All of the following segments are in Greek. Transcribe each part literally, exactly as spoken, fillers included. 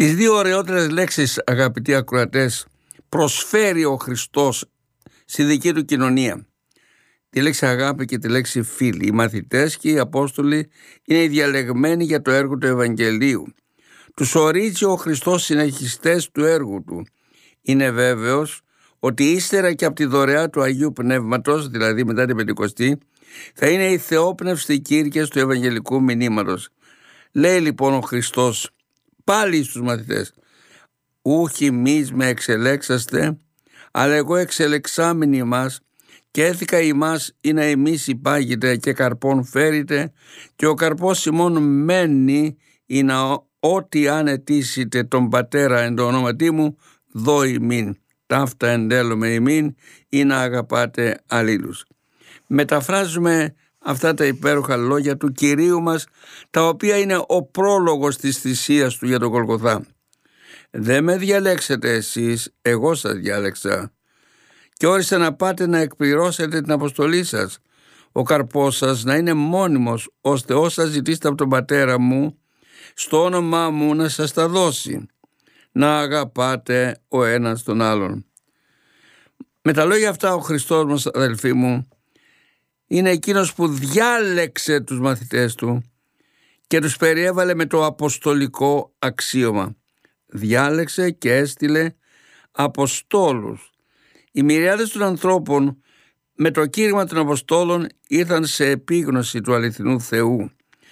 Τις δύο ωραιότερες λέξεις, αγαπητοί ακροατές, προσφέρει ο Χριστός στη δική του κοινωνία. Τη λέξη αγάπη και τη λέξη φίλοι. Οι μαθητές και οι Απόστολοι είναι οι διαλεγμένοι για το έργο του Ευαγγελίου. Τους ορίζει ο Χριστός συνεχιστές του έργου του. Είναι βέβαιος ότι ύστερα και από τη δωρεά του Αγίου Πνεύματος, δηλαδή μετά την Πεντηκοστή, θα είναι οι θεόπνευστοι κήρυκες του Ευαγγελικού μηνύματος. Λέει λοιπόν ο Χριστός πάλι στους μαθητές: «Ούχι μείς με εξελέξαστε, αλλά εγώ εξελεξάμενοι ημάς, και έθικα ημάς είναι εμείς υπάγετε και καρπών φέρετε, και ο καρπός ημών μένει είναι ό,τι αν αιτήσετε τον Πατέρα εν το ονόματί μου, δω ημίν. Ταύτα εντέλομαι ημίν, ή να αγαπάτε αλλήλους». Μεταφράζουμε αυτά τα υπέροχα λόγια του Κυρίου μας, τα οποία είναι ο πρόλογος της θυσίας του για τον Γολγοθά. «Δεν με διαλέξετε εσείς, εγώ σας διάλεξα και όρισα να πάτε να εκπληρώσετε την αποστολή σας. Ο καρπός σας να είναι μόνιμος, ώστε όσα ζητήσετε από τον Πατέρα μου, στο όνομά μου να σας τα δώσει. Να αγαπάτε ο ένας τον άλλον». Με τα λόγια αυτά ο Χριστός μας, αδελφοί μου, είναι εκείνος που διάλεξε τους μαθητές του και τους περιέβαλε με το αποστολικό αξίωμα. Διάλεξε και έστειλε αποστόλους. Οι μυριάδες των ανθρώπων με το κήρυγμα των Αποστόλων ήρθαν σε επίγνωση του αληθινού Θεού.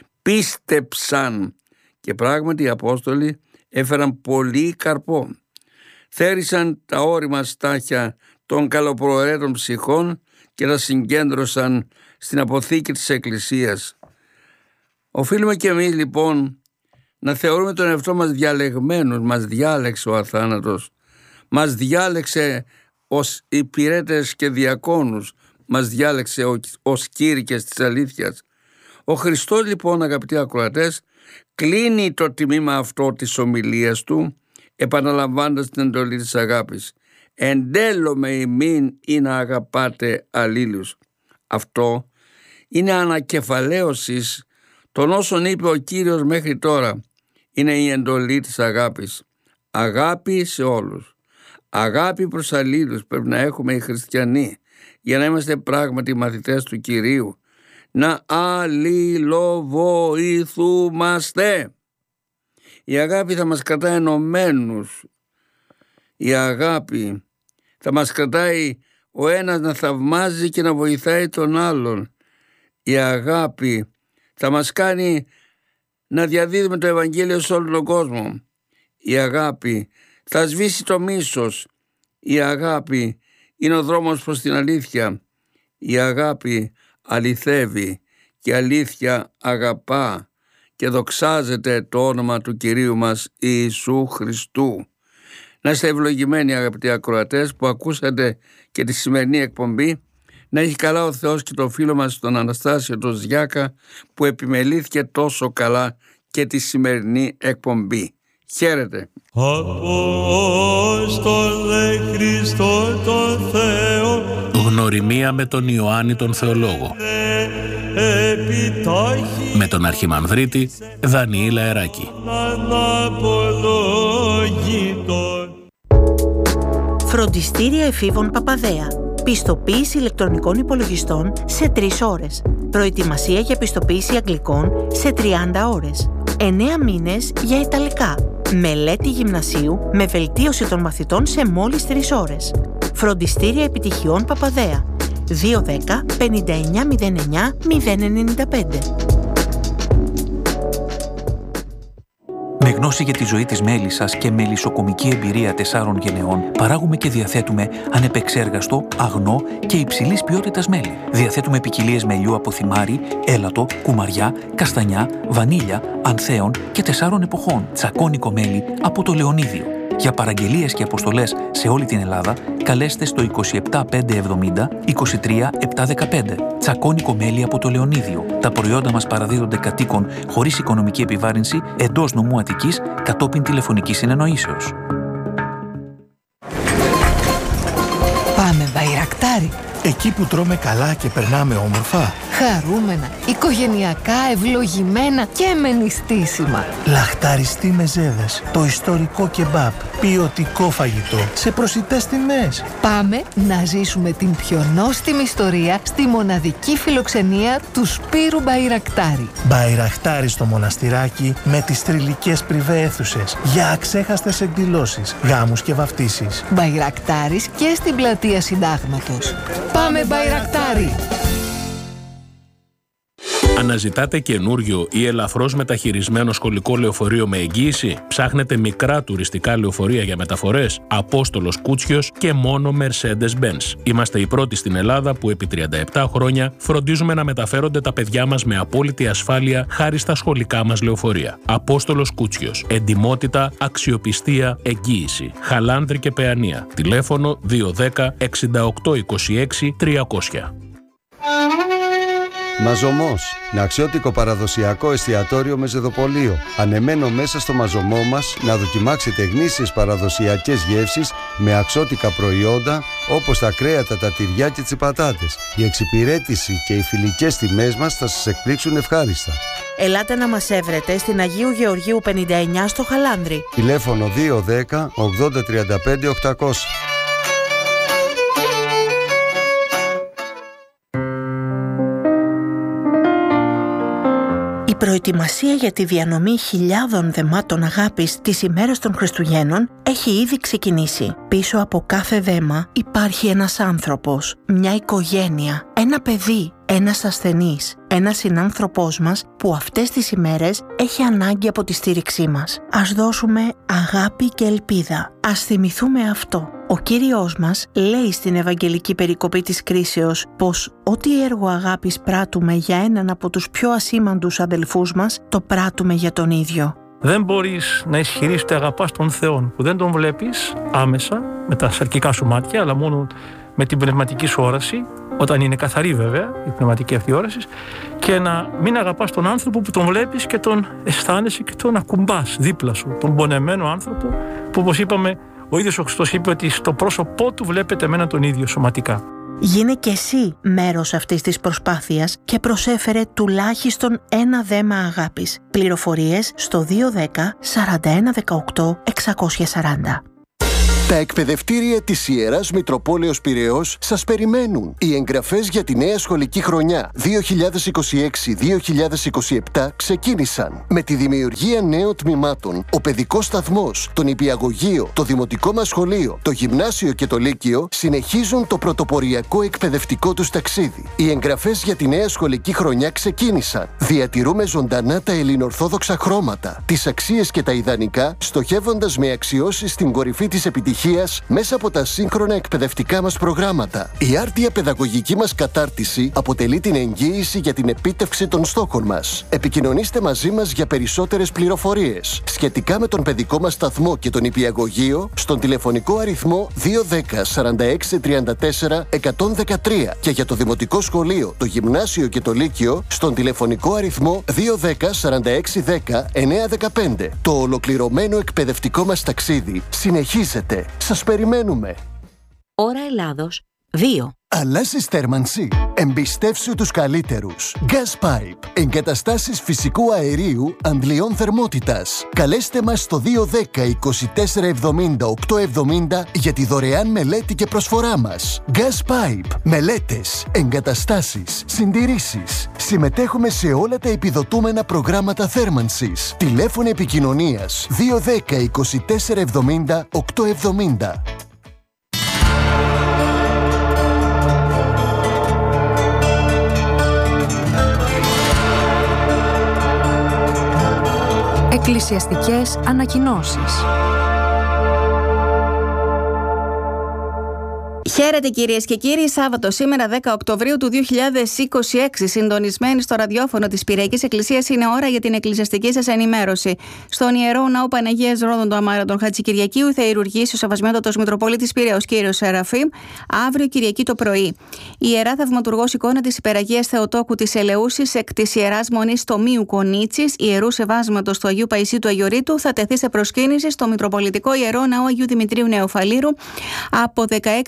Πίστεψαν και πράγματι οι Απόστολοι έφεραν πολύ καρπό. Θέρισαν τα ώριμα στάχια των καλοπροαιρέτων ψυχών και τα συγκέντρωσαν στην αποθήκη της Εκκλησίας. Οφείλουμε και εμείς λοιπόν να θεωρούμε τον εαυτό μας διαλεγμένους. Μας διάλεξε ο αθάνατος, μας διάλεξε ως υπηρέτες και διακόνους, μας διάλεξε ως κήρυκες της αλήθειας. Ο Χριστός λοιπόν, αγαπητοί ακροατές, κλείνει το τμήμα αυτό της ομιλίας του επαναλαμβάνοντας την εντολή της αγάπης. «Εντέλομαι ημίν ή να αγαπάτε αλλήλους». Αυτό είναι ανακεφαλαίωση των όσων είπε ο Κύριος μέχρι τώρα. Είναι η εντολή της αγάπης. Αγάπη σε όλους. Αγάπη προς αλλήλους πρέπει να έχουμε οι χριστιανοί για να είμαστε πράγματι μαθητές του Κυρίου. Να αλληλοβοηθούμαστε. Η αγάπη θα μας κρατάει ενωμένους. Η αγάπη θα μας κρατάει ο ένας να θαυμάζει και να βοηθάει τον άλλον. Η αγάπη θα μας κάνει να διαδίδουμε το Ευαγγέλιο σε όλο τον κόσμο. Η αγάπη θα σβήσει το μίσος. Η αγάπη είναι ο δρόμος προς την αλήθεια. Η αγάπη αληθεύει και αλήθεια αγαπά και δοξάζεται το όνομα του Κυρίου μας Ιησού Χριστού. Να είστε ευλογημένοι, αγαπητοί ακροατές, που ακούσατε και τη σημερινή εκπομπή. Να έχει καλά ο Θεός και το φίλο μας τον Αναστάσιο τον Ζιάκα, που επιμελήθηκε τόσο καλά και τη σημερινή εκπομπή. Χαίρετε. Απόστολε Χριστό τον Θεό, γνωριμία με τον Ιωάννη τον Θεολόγο, επιτάχει με τον Αρχιμανδρίτη Δανιήλ Αεράκη. Φροντιστήρια εφήβων Παπαδέα. Πιστοποίηση ηλεκτρονικών υπολογιστών σε τρεις ώρες. Προετοιμασία για πιστοποίηση αγγλικών σε τριάντα ώρες. εννέα μήνες για ιταλικά. Μελέτη γυμνασίου με βελτίωση των μαθητών σε μόλις τρεις ώρες. Φροντιστήρια επιτυχιών Παπαδέα. δύο δέκα πενήντα εννιά μηδέν εννιά μηδέν ενενήντα πέντε. Με γνώση για τη ζωή της μέλισσας και μελισσοκομική εμπειρία τεσσάρων γενεών, παράγουμε και διαθέτουμε ανεπεξέργαστο, αγνό και υψηλής ποιότητας μέλι. Διαθέτουμε ποικιλίες μελιού από θυμάρι, έλατο, κουμαριά, καστανιά, βανίλια, ανθέων και τεσσάρων εποχών. Τσακώνικο μέλι από το Λεωνίδιο. Για παραγγελίες και αποστολές σε όλη την Ελλάδα, καλέστε στο είκοσι επτά πεντακόσια εβδομήντα είκοσι τρία επτακόσια δεκαπέντε. Τσακώνικο μέλι από το Λεωνίδιο. Τα προϊόντα μας παραδίδονται κατοίκων χωρίς οικονομική επιβάρυνση εντός νομού Αττικής κατόπιν τηλεφωνικής συνεννοήσεως. Πάμε, Μπαϊρακτάρι. Εκεί που τρώμε καλά και περνάμε όμορφα. Χαρούμενα, οικογενειακά, ευλογημένα και με νηστίσιμα. Λαχταριστοί μεζέδες, το ιστορικό κεμπάπ, ποιοτικό φαγητό, σε προσιτές τιμές. Πάμε να ζήσουμε την πιο νόστιμη ιστορία στη μοναδική φιλοξενία του Σπύρου Μπαϊρακτάρη. Μπαϊρακτάρη στο μοναστηράκι με τις θρυλικές πριβέ αίθουσες για αξέχαστες εκδηλώσεις, γάμους και βαφτίσεις. Μπαϊρακτάρης και στην πλατεία Συντάγματος. Πάμε Μπαϊρακτάρη! Αναζητάτε καινούριο ή ελαφρώς μεταχειρισμένο σχολικό λεωφορείο με εγγύηση? Ψάχνετε μικρά τουριστικά λεωφορεία για μεταφορές? Απόστολος Κούτσιος και μόνο Mercedes-Benz. Είμαστε οι πρώτοι στην Ελλάδα που επί τριάντα επτά χρόνια φροντίζουμε να μεταφέρονται τα παιδιά μας με απόλυτη ασφάλεια χάρη στα σχολικά μας λεωφορεία. Απόστολος Κούτσιος. Εντιμότητα, αξιοπιστία, εγγύηση. Χαλάνδρη και Παιανία. Τηλέφωνο δύο ένα μηδέν εξήντα οκτώ είκοσι έξι τριακόσια. Μαζωμός, ναξιώτικο παραδοσιακό εστιατόριο με ζεδοπολείο. Ανεμένο μέσα στο μαζωμό μας να δοκιμάξετε γνήσιες παραδοσιακές γεύσεις με αξιώτικα προϊόντα όπως τα κρέατα, τα τυριά και τις πατάτες. Η εξυπηρέτηση και οι φιλικές τιμές μας θα σας εκπλήξουν ευχάριστα. Ελάτε να μας έβρετε στην Αγίου Γεωργίου πενήντα εννιά στο Χαλάνδρι. Τηλέφωνο δύο ένα μηδέν ογδόντα τριάντα πέντε οκτακόσια. Η προετοιμασία για τη διανομή χιλιάδων δεμάτων αγάπης τις ημέρες των Χριστουγέννων έχει ήδη ξεκινήσει. Πίσω από κάθε δέμα υπάρχει ένας άνθρωπος, μια οικογένεια, ένα παιδί, ένας ασθενής, ένας συνάνθρωπός μας που αυτές τις ημέρες έχει ανάγκη από τη στήριξή μας. Ας δώσουμε αγάπη και ελπίδα. Ας θυμηθούμε αυτό. Ο Κύριος μας λέει στην Ευαγγελική περικοπή της κρίσεως πως ό,τι έργο αγάπης πράττουμε για έναν από τους πιο ασήμαντους αδελφούς μας, το πράττουμε για τον ίδιο. Δεν μπορείς να ισχυρείς ότι αγαπάς τον Θεό που δεν τον βλέπεις άμεσα με τα σαρκικά σου μάτια, αλλά μόνο με την πνευματική σου όραση, όταν είναι καθαρή βέβαια η πνευματική αυτή όραση, και να μην αγαπάς τον άνθρωπο που τον βλέπεις και τον αισθάνεσαι και τον ακουμπάς δίπλα σου, τον πονεμένο άνθρωπο που, όπως είπαμε, ο ίδιος ο Χριστός είπε ότι στο πρόσωπό του βλέπετε εμένα τον ίδιο σωματικά. Γίνε και εσύ μέρος αυτής της προσπάθειας και προσέφερε τουλάχιστον ένα δέμα αγάπης. Πληροφορίες στο δύο ένα μηδέν σαράντα ένα δεκαοκτώ εξακόσια σαράντα. Τα εκπαιδευτήρια της Ιεράς Μητροπόλεως Πειραιώς σας περιμένουν. Οι εγγραφές για τη νέα σχολική χρονιά δύο χιλιάδες είκοσι έξι δύο χιλιάδες είκοσι επτά ξεκίνησαν. Με τη δημιουργία νέων τμήματων, ο παιδικός σταθμός, το νηπιαγωγείο, το δημοτικό μας σχολείο, το γυμνάσιο και το λύκειο συνεχίζουν το πρωτοποριακό εκπαιδευτικό τους ταξίδι. Οι εγγραφές για τη νέα σχολική χρονιά ξεκίνησαν. Διατηρούμε ζωντανά τα ελληνορθόδοξα χρώματα, τις αξίες και τα ιδανικά, στοχεύοντας με αξιώσεις στην κορυφή της επιτυχίας μέσα από τα σύγχρονα εκπαιδευτικά μας προγράμματα. Η άρτια παιδαγωγική μας κατάρτιση αποτελεί την εγγύηση για την επίτευξη των στόχων μας. Επικοινωνήστε μαζί μας για περισσότερες πληροφορίες σχετικά με τον παιδικό μας σταθμό και τον νηπιαγωγείο στον τηλεφωνικό αριθμό δύο ένα μηδέν σαράντα έξι τριάντα τέσσερα εκατόν δεκατρία και για το δημοτικό σχολείο, το γυμνάσιο και το λύκειο στον τηλεφωνικό αριθμό δύο ένα μηδέν σαράντα έξι δέκα εννιά δεκαπέντε. Το ολοκληρωμένο εκπαιδευτικό μας ταξίδι συνεχίζεται. Σας περιμένουμε. Ώρα Ελλάδος δύο. Αλλάζεις θέρμανση? Εμπιστεύσου τους καλύτερους. Gas Pipe. Εγκαταστάσεις φυσικού αερίου αντλιών θερμότητας. Καλέστε μας στο δύο ένα μηδέν είκοσι τέσσερα εβδομήντα οκτακόσια εβδομήντα για τη δωρεάν μελέτη και προσφορά μας. Gas Pipe. Μελέτες, εγκαταστάσεις, συντηρήσεις. Συμμετέχουμε σε όλα τα επιδοτούμενα προγράμματα θέρμανσης. Τηλέφωνο επικοινωνίας δύο ένα μηδέν είκοσι τέσσερα εβδομήντα οκτακόσια εβδομήντα. Εκκλησιαστικές ανακοινώσεις. Χαίρετε κυρίες και κύριοι, Σάββατο σήμερα δέκα Οκτωβρίου του δύο χιλιάδες είκοσι έξι, συντονισμένοι στο ραδιόφωνο της Πειραϊκής Εκκλησίας, είναι ώρα για την εκκλησιαστική σας ενημέρωση. Στον Ιερό Ναό Παναγίας Ρόδων του Αμάρατων Χατζικυριακίου θα ιερουργήσει ο Σεβασμιότατος Μητροπολίτης Πειραιώς κύριος Σεραφείμ αύριο Κυριακή το πρωί. Η Ιερά Θαυματουργός εικόνα της Υπεραγίας Θεοτόκου της Ελεούσης εκ της Ιεράς Μονής Τομείου Κονίτσης, Ιερού Σεβάσματος του Αγίου Παϊσίου του Αγιορείτου, θα τεθεί σε προσκύνηση στο Μητροπολιτικό Ιερό Ναό Αγίου Δημητρίου Νεοφαλήρου από δεκαέξι έως τριάντα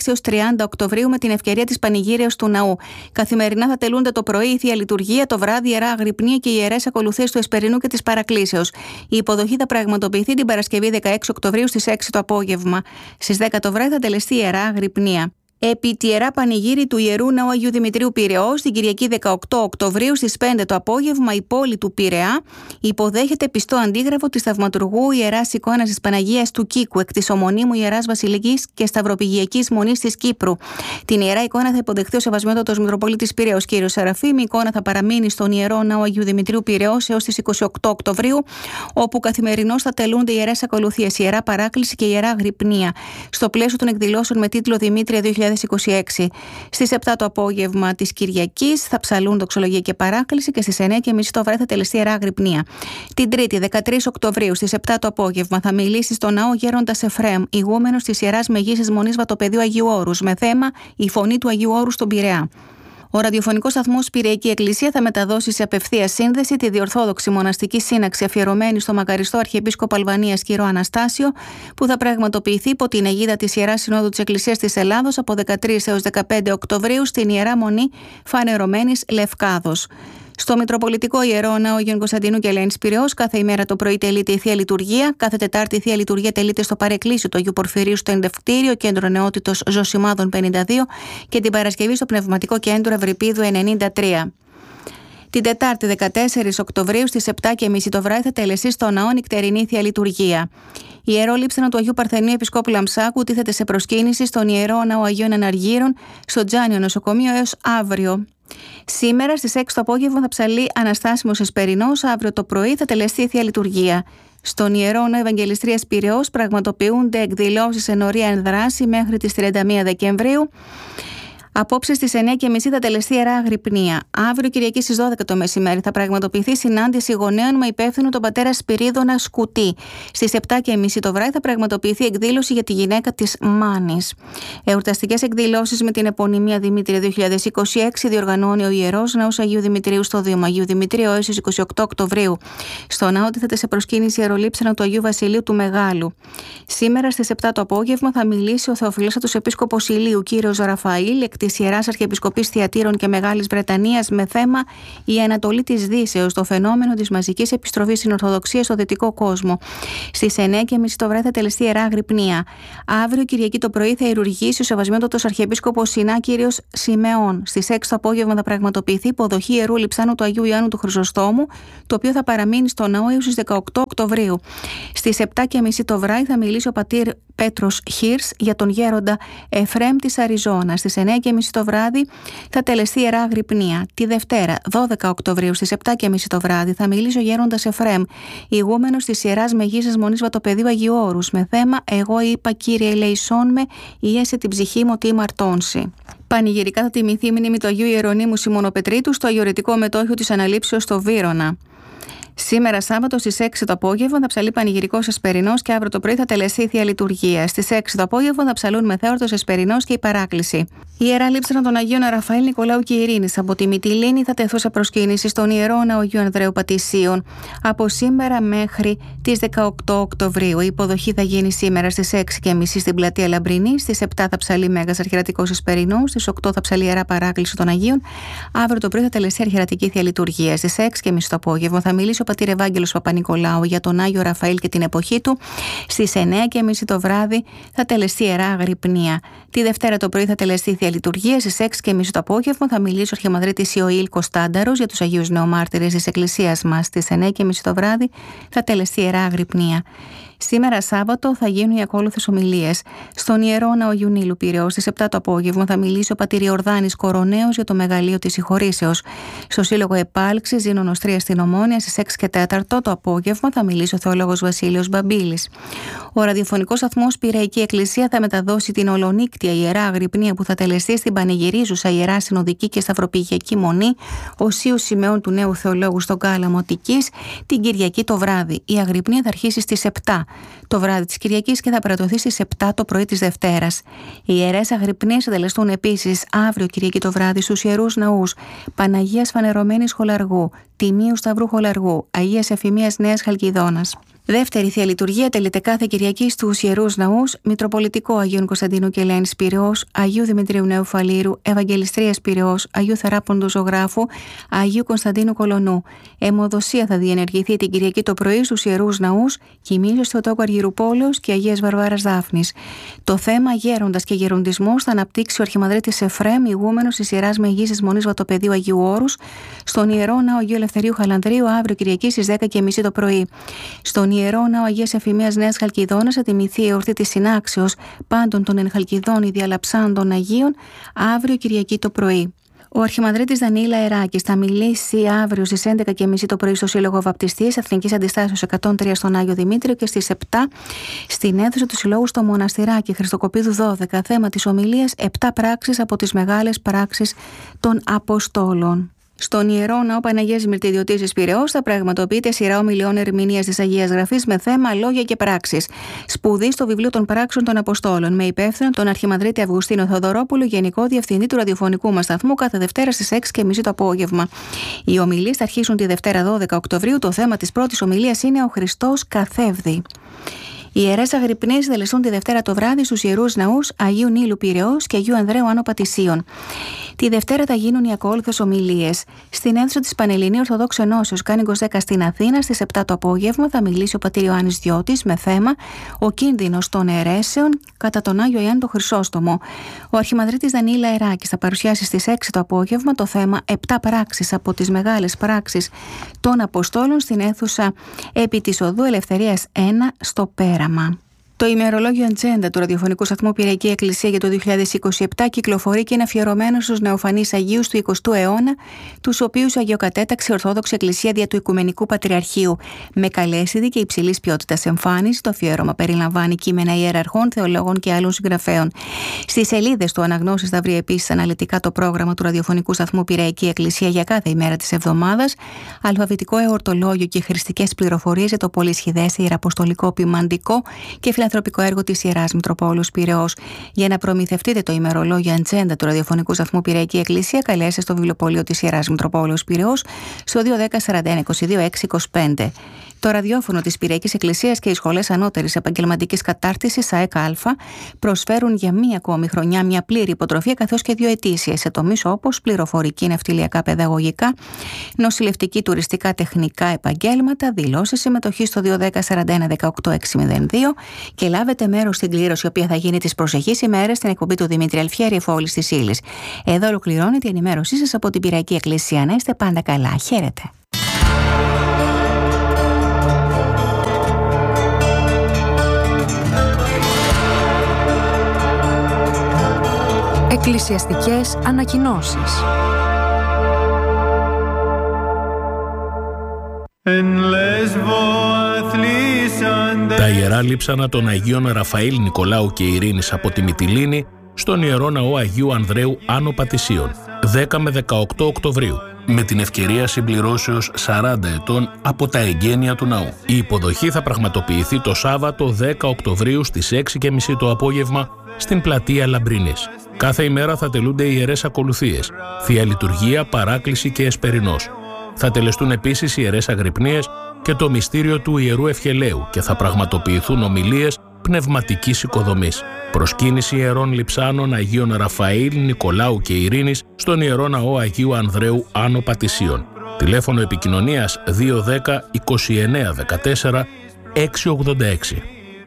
τριάντα Οκτωβρίου με την ευκαιρία της πανηγύρεως του ναού. Καθημερινά θα τελούνται το πρωί η Θεία Λειτουργία, το βράδυ Ιερά Αγρυπνία και οι ιερές ακολουθίες του Εσπερινού και της Παρακλήσεως. Η υποδοχή θα πραγματοποιηθεί την Παρασκευή δεκαέξι Οκτωβρίου στις έξι το απόγευμα. Στις δέκα το βράδυ θα τελεστεί η Ιερά Αγρυπνία. Επί τη Ιερά Πανηγύρη του Ιερού Ναού Αγίου Δημητρίου Πειραιώς, την Κυριακή δεκαοκτώ Οκτωβρίου στις πέντε το απόγευμα, η πόλη του Πειραιά υποδέχεται πιστό αντίγραφο της θαυματουργού Ιεράς Εικόνας της Παναγίας του Κίκου, εκ της ομονίμου Ιεράς Βασιλικής και Σταυροπηγιακής Μονής της Κύπρου. Την Ιερά Εικόνα θα υποδεχθεί ο Σεβασμιότατος Μητροπολίτης Πειραιώς κ. Σαραφείμ. Η εικόνα θα παραμείνει στον Ιερό Ναό Αγίου Δημητρίου Πειραιώς έως τις είκοσι οκτώ Οκτωβρίου, όπου καθημερινώς θα τελούνται ιερές ακολουθίες, Ιερά Παράκληση και Ιερά Αγρυπνία, στο πλαίσιο των εκδηλώσεων με τίτλο Δημήτρια δύο χιλιάδες είκοσι έξι. Στις επτά το απόγευμα της Κυριακής θα ψαλούν δοξολογία και παράκληση και στις εννιά και μισή το βράδυ θα τελεστεί Ιερά Αγρυπνία. Την Τρίτη, δεκατρείς Οκτωβρίου, στις επτά το απόγευμα θα μιλήσει στο ναό Γέροντας Εφραίμ, ηγούμενος της Ιεράς Μεγίσης Μονής Βατοπεδίου Αγίου Όρους, με θέμα η φωνή του Αγίου Όρους στον Πειραιά. Ο ραδιοφωνικός σταθμός Πειραϊκή Εκκλησία θα μεταδώσει σε απευθεία σύνδεση τη διορθόδοξη μοναστική σύναξη αφιερωμένη στο μακαριστό Αρχιεπίσκοπο Αλβανίας κ. Αναστάσιο, που θα πραγματοποιηθεί υπό την αιγίδα της Ιεράς Συνόδου της Εκκλησίας της Ελλάδος από δεκατρείς έως δεκαπέντε Οκτωβρίου στην Ιερά Μονή Φανερωμένης Λευκάδος. Στο Μητροπολιτικό Ιερό Ναό Αγίων Κωνσταντίνου και Ελένης Πειραιώς, κάθε ημέρα το πρωί τελείται η Θεία Λειτουργία. Κάθε Τετάρτη η Θεία Λειτουργία τελείται στο Παρεκκλήσιο του Αγίου Πορφυρίου στο Ενδευτήριο, Κέντρο Νεότητος Ζωσιμάδων πενήντα δύο, και την Παρασκευή στο Πνευματικό Κέντρο Ευρυπίδου ενενήντα τρία. Την Τετάρτη δεκατέσσερις Οκτωβρίου στις επτά και μισή το βράδυ θα τελεστεί στο ναό νυχτερινή Θεία Λειτουργία. Η Ιερό Λείψανο του Αγίου Παρθενίου Επισκόπου Λαμψάκου τίθεται σε προσκύνηση στον Ιερό Ναό Αγίων Αναργύρων στο Τζάνιο Νοσοκομείο έως αύριο. Σήμερα στις έξι το απόγευμα θα ψαλεί Αναστάσιμος Εσπερινός, αύριο το πρωί θα τελεστεί η Θεία Λειτουργία. Στον Ιερό Ναό Ευαγγελιστρίας Πειραιώς πραγματοποιούνται εκδηλώσεις εν ωρία εν δράση μέχρι τις τριάντα μία Δεκεμβρίου. Απόψε στις εννιά και μισή θα τελεστεί Ιερά Αγρυπνία. Αύριο Κυριακή στις δώδεκα το μεσημέρι θα πραγματοποιηθεί συνάντηση γονέων με υπεύθυνο τον πατέρα Σπυρίδωνα Σκουτή. Στις επτά και μισή το βράδυ θα πραγματοποιηθεί εκδήλωση για τη γυναίκα της Μάνης. Εορταστικές εκδηλώσεις με την επωνυμία Δημήτρια δύο χιλιάδες είκοσι έξι διοργανώνει ο Ιερός Ναός Αγίου Δημητρίου στο Δήμο Αγίου Δημητρίου έως τις είκοσι οκτώ Οκτωβρίου. Στο ναό τίθεται σε προσκύνηση Ιερολείψανα του Αγίου Βασιλείου του Μεγάλου. Σήμερα στις επτά το απόγευμα θα μιλήσει ο Θεοφιλέστατος Επίσκοπος Ηλίου κ. Ραφαήλ, της Ιεράς Αρχιεπισκοπής Θειατήρων και Μεγάλης Βρετανίας, με θέμα η Ανατολή της Δύσεως, το φαινόμενο της μαζικής επιστροφής στην Ορθοδοξία στο δυτικό κόσμο. Στις εννιά και μισή το βράδυ θα τελεστεί Ιερά Αγρυπνία. Αύριο Κυριακή το πρωί θα ιερουργήσει ο Σεβασμιότατος Αρχιεπίσκοπος Συνά κ. Σιμεών. Στις έξι το απόγευμα θα πραγματοποιηθεί υποδοχή Ιερού Λειψάνου του Αγίου Ιωάννου του Χρυσοστόμου, το οποίο θα παραμείνει στο ναό έως τις δεκαοκτώ Οκτωβρίου. Στις επτά και μισή το βράδυ θα μιλήσει ο πατήρ Πέτρος Χίρς για τον γέροντα Εφραίμ της Αριζόνας. Στις εννιά και μισή το βράδυ θα τελεστεί Ιερά Αγρυπνία. Τη Δευτέρα, δώδεκα Οκτωβρίου, στις επτά και μισή το βράδυ θα μιλήσει ο γέροντας Εφραίμ, ηγούμενος της Ιεράς Μεγίσης Μονής Βατοπεδίου Αγίου Όρους, με θέμα «Εγώ είπα, Κύριε, ελεησόν με, ιέσε την ψυχή μου τι μαρτώνσει». Πανηγυρικά θα τιμηθεί η μνήμη του Αγίου Ιερονύμου Σιμωνοπετρίτου στο αγιορετικό μετόχιο της Αναλήψεως στο Βύρωνα. Σήμερα Σάββατο στις έξι το απόγευμα θα ψαλεί πανηγυρικός Εσπερινός και αύριο το πρωί θα τελεστεί η Θεία Λειτουργία. Στις έξι το απόγευμα θα ψαλούν μεθέωρτος Εσπερινός και η Παράκληση. Η Ιερά Λείψανα των Αγίων Ραφαήλ, Νικολάου και Ειρήνης από τη Μυτιλήνη θα τεθούν σε προσκύνηση στον Ιερό Ναό Αγίου Ανδρέου Πατησίων από σήμερα μέχρι τις δεκαοκτώ Οκτωβρίου. Η υποδοχή θα γίνει σήμερα στις έξι και μισή στην πλατεία Λαμπρινή, στις επτά θα ψαλεί Μέγας Αρχιερατικός Εσπερινός, στις οκτώ θα ψαλεί Ιερά Παράκληση των Αγίων. Αύριο το πρωί θα τελεστεί Αρχιερατική Θεία Λειτουργία. Στις έξι και μισή το απόγευμα θα μιλήσει ο πατήρ Ευάγγελος Παπα-Νικολάου για τον Άγιο Ραφαήλ και την εποχή του. Στις εννιά και μισή το βράδυ θα τελεστεί Ιερά Αγρυπνία. Τη Δευτέρα το πρωί θα τελεστεί η Θεία Λειτουργία. Στις έξι και μισή το απόγευμα θα μιλήσει ο Αρχιμανδρίτης Ιωήλ Κωνστάνταρος για τους Αγίους Νεομάρτυρες της Εκκλησίας μας. Στις εννιά και μισή το βράδυ θα τελεστεί Ιερά Αγρυπνία. Σήμερα Σάββατο θα γίνουν οι ακόλουθες ομιλίες. Στον Ιερό Ναό Ιουνίλου Πειραιώς στις επτά το απόγευμα θα μιλήσει ο πατήρ Ιορδάνης Κοροναίος για το μεγαλείο της συγχωρήσεως. Στο Σύλλογο Επάλξης Ζήνωνος τρία στην Ομόνια στις έξι και τέσσερα το απόγευμα θα μιλήσει ο θεολόγος Βασίλειος Μπαμπίλης. Ο ραδιοφωνικός σταθμός Πειραϊκή Εκκλησία θα μεταδώσει την ολονύκτια Ιερά Αγρυπνία που θα τελεστεί στην πανηγυρίζουσα Ιερά Συνοδική και Σταυροπηγιακή Μονή Οσίου Σημεών του Νέου Θεολόγου στον Κάλαμο Αττικής την Κυριακή το βράδυ. Η Αγρυπνία θα αρχίσει στις επτά το βράδυ της Κυριακής και θα περατωθεί στις επτά το πρωί της Δευτέρας. Οι ιερές Αγρυπνίες θα τελεστούν επίσης αύριο Κυριακή το βράδυ στους Ιερούς Ναούς Παναγίας Φανερωμένης Χολαργού, Τιμίου Σταυρού Χολαργού, Αγίας Εφημίας Νέας Χαλκιδόνας. Δεύτερη Θεία Λειτουργία τελείται κάθε Κυριακή στους Ιερούς Ναούς, Μητροπολιτικό Αγίων Κωνσταντίνου και Ελένης Πειραιώς, Αγίου Δημητρίου Νέου Φαλήρου, Ευαγγελιστρίας Πειραιώς, Αγίου Θεράποντος Ζωγράφου, Αγίου Κωνσταντίνου Κολονού. Αιμοδοσία θα διενεργηθεί την Κυριακή το πρωί στους Ιερούς Ναούς, Κιμήλιος Θεοτόκου Αργυρουπόλεως και Αγίας Βαρβάρας Δάφνης. Το θέμα Γέροντας και Γεροντισμός θα αναπτύξει ο Αρχιμανδρίτης Εφραίμ, ηγούμενος της Ιεράς Μεγίσης Μονής Βατοπεδίου Αγίου Όρους, στον Ιερό Ναό Αγίου Ελευθερίου Χαλανδρίου, αύριο Κυριακή στις δέκα και μισή το πρωί. Στον Ιερό Ναό Αγίας Εφημίας Νέας Χαλκιδόνας θα τιμηθεί η εορτή της συνάξεως πάντων των εν Χαλκιδών ιδιαλαψάντων Αγίων, αύριο Κυριακή το πρωί. Ο Αρχιμανδρίτης Δανίλα Εράκης θα μιλήσει αύριο στις έντεκα και μισή το πρωί στο Σύλλογο Βαπτιστής Εθνικής Αντιστάσεως εκατόν τρία στον Άγιο Δημήτριο και στις επτά στην αίθουσα του Συλλόγου στο Μοναστηράκι Χριστοκοπίδου δώδεκα. Θέμα της ομιλίας επτά πράξεις από τις μεγάλες πράξεις των Αποστόλων. Στον Ιερό Ναό Παναγίας Μυρτιδιωτήσης Πειραιώς θα πραγματοποιείται σειρά ομιλιών ερμηνείας της Αγίας Γραφής με θέμα λόγια και πράξεις. Σπουδή στο βιβλίο των πράξεων των Αποστόλων, με υπεύθυνο τον Αρχιμανδρίτη Αυγουστίνο Θεοδωρόπουλο, Γενικό Διευθυντή του ραδιοφωνικού μας σταθμού, κάθε Δευτέρα στις έξι και μισή το απόγευμα. Οι ομιλίες θα αρχίσουν τη Δευτέρα δώδεκα Οκτωβρίου. Το θέμα της πρώτης ομιλίας είναι ο Χριστός καθεύδει. Οι ιερές αγρυπνίες τελεστούν τη Δευτέρα το βράδυ στους Ιερούς Ναούς Αγίου Νείλου Πειραιώς και Αγίου Ανδρέου Άνω Πατησίων. Τη Δευτέρα θα γίνουν οι ακόλουθες ομιλίες. Στην αίθουσα της Πανελληνίου Ορθοδόξου Ενώσεως Κάνικος δέκα στην Αθήνα στις επτά το απόγευμα θα μιλήσει ο πατήρ Ιωάννης Διώτης με θέμα «Ο κίνδυνος των αιρέσεων κατά τον Άγιο Ιωάννη τον Χρυσόστομο». Ο Αρχιμανδρίτης Δανίλα Εράκης θα παρουσιάσει στις έξι το απόγευμα το θέμα «Επτά πράξεις από τις μεγάλες πράξεις των Αποστόλων» στην αίθουσα επί της Οδού Ελευθερίας ένα στο Πέραμα. Το ημερολόγιο Ατζέντα του ραδιοφωνικού σταθμού Πειραϊκή Εκκλησία για το δύο χιλιάδες είκοσι επτά κυκλοφορεί και είναι αφιερωμένο στους νεοφανείς Αγίους του εικοστού αιώνα, τους οποίους αγιοκατέταξε η Ορθόδοξη Εκκλησία δια του Οικουμενικού Πατριαρχείου. Με καλέσιδη και υψηλής ποιότητας εμφάνιση, το αφιέρωμα περιλαμβάνει κείμενα ιεραρχών, θεολόγων και άλλων συγγραφέων. Στις σελίδες του Αναγνώσεις θα βρει επίσης αναλυτικά το πρόγραμμα του ραδιοφωνικού σταθμού Πειραϊκή Εκκλησία για κάθε ημέρα της εβδομάδας, αλφαβητικό εορτολόγιο και χρηστικές πληροφορίες για το πολυσχηδές ιεραποστολικό ποιμαντικό και φιλανθρωπικό έργο της Ιεράς Μητροπόλεως Πειραιώς. Για να προμηθευτείτε το ημερολόγιο Ατζέντα του ραδιοφωνικού σταθμού Πειραϊκή Εκκλησία, καλέστε στο βιβλιοπωλείο της Ιεράς Μητροπόλεως Πειραιώς στο δύο ένα μηδέν σαράντα ένα είκοσι δύο έξι είκοσι πέντε. Το ραδιόφωνο της Πειραϊκής Εκκλησίας και οι σχολές ανώτερης επαγγελματικής κατάρτισης ΑΕΚΑ προσφέρουν για μία ακόμη χρονιά μια πλήρη υποτροφία καθώς και δύο ετήσιες σε τομείς όπως πληροφορική, ναυτιλιακά, παιδαγωγικά, νοσηλευτική, τουριστικά, τεχνικά επαγγέλματα. Δηλώσεις συμμετοχή στο δύο ένα μηδέν σαράντα ένα δεκαοκτώ έξι μηδέν δύο και λάβετε μέρος στην κλήρωση, η οποία θα γίνει τις προσεχείς ημέρες στην εκπομπή του Δημήτρη Αλφιέρη Εφόλης της Ύλης. Εδώ ολοκληρώνεται η ενημέρωσή σας από την Πειραϊκή Εκκλησία. Να είστε πάντα καλά. Χαίρετε. Εκκλησιαστικές ανακοινώσεις. Τα Ιερά Λείψανα των Αγίων Ραφαήλ, Νικολάου και Ειρήνης από τη Μυτιλήνη στον Ιερό Ναό Αγίου Ανδρέου Άνω Πατησίων, δέκα με δεκαοκτώ Οκτωβρίου, με την ευκαιρία συμπληρώσεως σαράντα ετών από τα εγγένεια του ναού. Η υποδοχή θα πραγματοποιηθεί το Σάββατο δέκα Οκτωβρίου στις έξι και μισή το απόγευμα στην πλατεία Λαμπρινής. Κάθε ημέρα θα τελούνται ιερές ακολουθίες, Θεία Λειτουργία, Παράκληση και Εσπερινός. Θα τελεστούν επίσης ιερές αγρυπνίες και το μυστήριο του Ιερού Ευχελαίου και θα πραγματοποιηθούν ομιλίες πνευματικής οικοδομής. Προσκύνηση ιερών λειψάνων Αγίων Ραφαήλ, Νικολάου και Ειρήνης στον Ιερό Ναό Αγίου Ανδρέου Άνω Πατησίων. Τηλέφωνο επικοινωνίας δύο ένα μηδέν είκοσι εννέα δεκατέσσερα έξι ογδόντα έξι.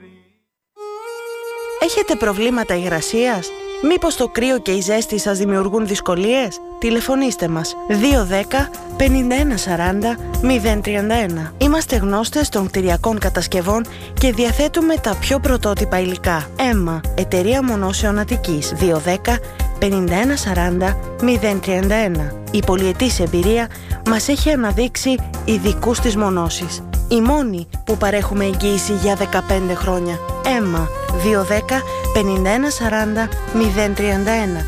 Έχετε προβλήματα υγρασίας? Μήπως το κρύο και η ζέστη σας δημιουργούν δυσκολίες? Τηλεφωνήστε μας δύο ένα μηδέν πενήντα ένα σαράντα μηδέν τριάντα ένα. Είμαστε γνώστες των κτηριακών κατασκευών και διαθέτουμε τα πιο πρωτότυπα υλικά. ΕΜΜΑ, Εταιρεία Μονώσεων Αττικής, δύο ένα μηδέν πενήντα ένα σαράντα μηδέν τριάντα ένα. Η πολυετής εμπειρία μας έχει αναδείξει ειδικούς της μονώσης. Οι μόνοι που παρέχουμε εγγύηση για δεκαπέντε χρόνια. ΕΜΜΑ, δύο ένα μηδέν πενήντα ένα σαράντα μηδέν τριάντα ένα.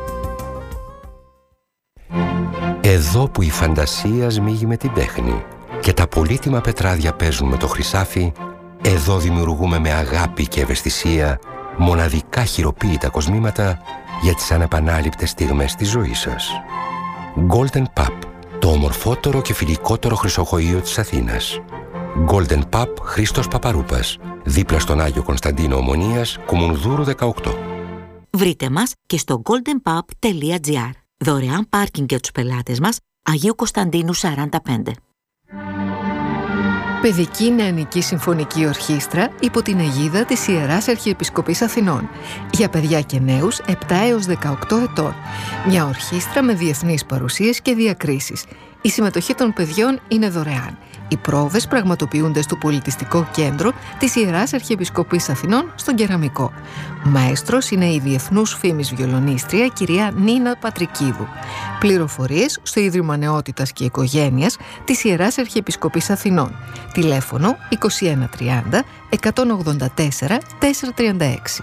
Εδώ που η φαντασία σμίγει με την τέχνη και τα πολύτιμα πετράδια παίζουν με το χρυσάφι, εδώ δημιουργούμε με αγάπη και ευαισθησία μοναδικά χειροποίητα κοσμήματα για τις ανεπανάληπτες στιγμές της ζωής σας. Golden Pub, το ομορφότερο και φιλικότερο χρυσοχοείο της Αθήνας. Golden Pub Χρήστος Παπαρούπας, δίπλα στον Άγιο Κωνσταντίνο Ομονίας, Κουμουνδούρου δεκαοκτώ. Βρείτε μας και στο golden pub τελεία gr. Δωρεάν πάρκινγκ για τους πελάτες μας, Αγίου Κωνσταντίνου σαράντα πέντε. Παιδική Νεανική Συμφωνική Ορχήστρα υπό την αιγίδα της Ιεράς Αρχιεπισκοπής Αθηνών. Για παιδιά και νέους επτά έως δεκαοκτώ ετών. Μια ορχήστρα με διεθνείς παρουσίες και διακρίσεις. Η συμμετοχή των παιδιών είναι δωρεάν. Οι πρόβες πραγματοποιούνται στο Πολιτιστικό Κέντρο της Ιεράς Αρχιεπισκοπής Αθηνών στον Κεραμικό. Μαέστρος είναι η διεθνούς φήμης βιολονίστρια κυρία Νίνα Πατρικίδου. Πληροφορίες στο Ίδρυμα Νεότητας και Οικογένειας της Ιεράς Αρχιεπισκοπής Αθηνών. Τηλέφωνο είκοσι ένα τριάντα εκατόν ογδόντα τέσσερα τετρακόσια τριάντα έξι.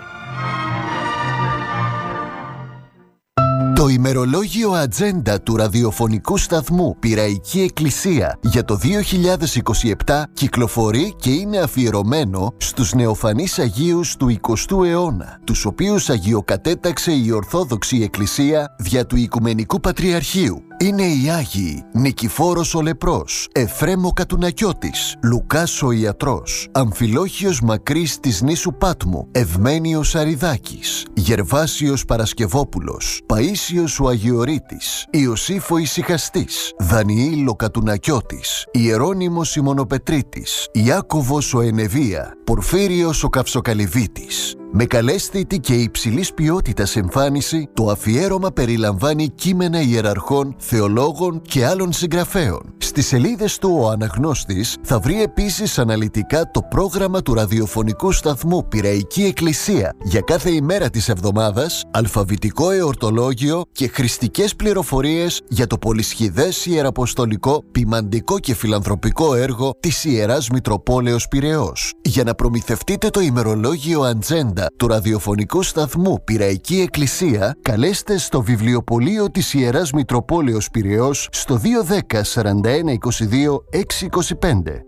Το ημερολόγιο ατζέντα του ραδιοφωνικού σταθμού Πειραϊκή Εκκλησία για το δύο χιλιάδες είκοσι επτά κυκλοφορεί και είναι αφιερωμένο στους νεοφανείς Αγίους του εικοστού αιώνα, τους οποίους αγιοκατέταξε η Ορθόδοξη Εκκλησία δια του Οικουμενικού Πατριαρχείου. Είναι οι Άγιοι Νικηφόρος ο Λεπρός, Εφρέμ ο Κατουνακιώτης, Λουκάς ο Ιατρός, Αμφιλόχιος Μακρύς της νήσου Πάτμου, Ευμένιος Αριδάκης, Γερβάσιος Παρασκευόπουλος, Παΐσιος ο Αγιορείτης, Ιωσήφ ο Ησυχαστής, Δανιήλ ο Κατουνακιώτης, Ιερώνυμος η Μονοπετρίτης, Ιάκωβος ο Ενεβία, Πορφύριος ο Καυσοκαλυβίτης. Με καλέσθητη και υψηλής ποιότητας εμφάνιση, το αφιέρωμα περιλαμβάνει κείμενα ιεραρχών, θεολόγων και άλλων συγγραφέων. Στις σελίδες του ο αναγνώστης θα βρει επίσης αναλυτικά το πρόγραμμα του ραδιοφωνικού σταθμού Πειραϊκή Εκκλησία για κάθε ημέρα της εβδομάδας, αλφαβητικό εορτολόγιο και χρηστικές πληροφορίες για το πολυσχηδές ιεραποστολικό, ποιμαντικό και φιλανθρωπικό έργο της Ιεράς Μητροπόλεως Πειραιώς. Για να προμηθευτείτε το ημερολόγιο ατζέντα του ραδιοφωνικού σταθμού Πειραϊκή Εκκλησία, καλέστε στο βιβλιοπωλείο της Ιεράς Μητροπόλεως Πειραιώς στο δύο δέκα σαράντα ένα είκοσι δύο έξι είκοσι πέντε.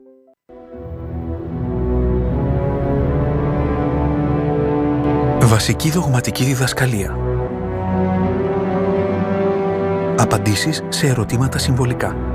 Βασική δογματική διδασκαλία. Απαντήσεις σε ερωτήματα συμβολικά.